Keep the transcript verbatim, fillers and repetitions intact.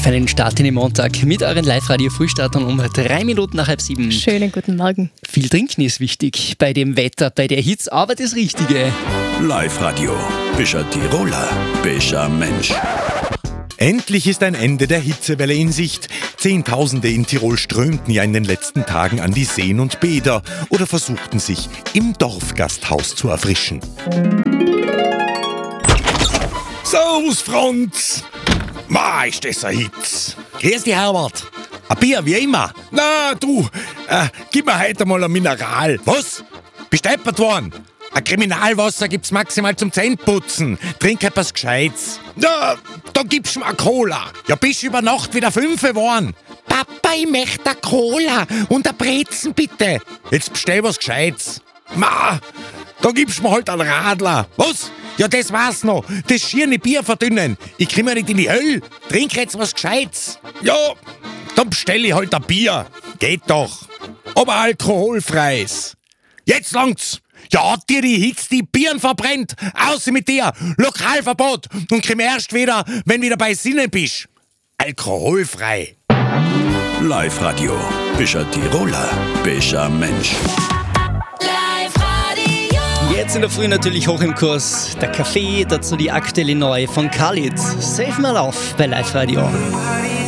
auf einen Start in den Montag mit euren Live-Radio-Frühstartern um drei Minuten nach halb sieben. Schönen guten Morgen. Viel trinken ist wichtig bei dem Wetter, bei der Hitze, aber das Richtige. Live-Radio. Bist ein Tiroler, bist ein Mensch. Endlich ist ein Ende der Hitzewelle in Sicht. Zehntausende in Tirol strömten ja in den letzten Tagen an die Seen und Bäder oder versuchten sich im Dorfgasthaus zu erfrischen. Servus, Franz! Ma, ist das ein Hitz. Grüß dich, Herbert. Ein Bier, wie immer. Na, du, äh, gib mir heute mal ein Mineral. Was? Bist du deppert worden? Ein Kriminalwasser gibt's maximal zum Zähneputzen. Trink etwas Gescheites. Na, da gibst du mir eine Cola. Ja, bist über Nacht wieder fünf geworden. Papa, ich möchte eine Cola und ein Brezen, bitte. Jetzt bestell was Gescheites. Ma, da gibst du mir halt einen Radler. Was? Ja, das war's noch. Das schierne Bier verdünnen. Ich krieg mir nicht in die Hölle. Trink jetzt was Gescheites. Ja, dann bestell ich halt ein Bier. Geht doch. Aber alkoholfreies. Jetzt langt's. Ja, hat dir die Hitze die Birnen verbrennt? Außer mit dir! Lokalverbot! Und komm erst wieder, wenn wieder bei Sinnen bist. Alkoholfrei. Live-Radio. Bist ein Tiroler, bist ein Mensch. Jetzt in der Früh natürlich hoch im Kurs. Der Kaffee, dazu die aktuelle Neue von Khalid. Save My Love bei Live-Radio.